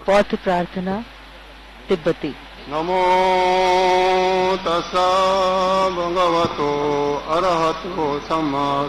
पौध प्रार्थना तिब्बती। नमो तस्सा भगवतो अरहतो सम्मा